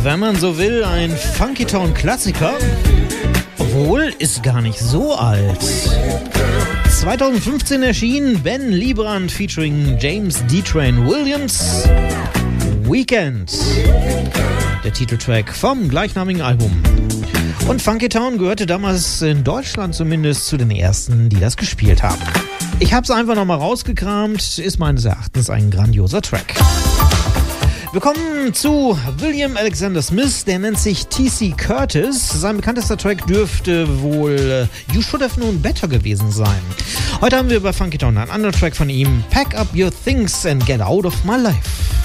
Wenn man so will, ein Funky-Town-Klassiker. Obwohl, ist gar nicht so alt. 2015 erschien Ben Liebrand featuring James D. Train Williams. Weekend. Der Titeltrack vom gleichnamigen Album. Und Funky Town gehörte damals in Deutschland zumindest zu den ersten, die das gespielt haben. Ich habe es einfach nochmal rausgekramt, ist meines Erachtens ein grandioser Track. Wir kommen zu William Alexander Smith, der nennt sich T.C. Curtis. Sein bekanntester Track dürfte wohl You Should Have Known Better gewesen sein. Heute haben wir bei Funky Town einen anderen Track von ihm, Pack Up Your Things and Get Out of My Life.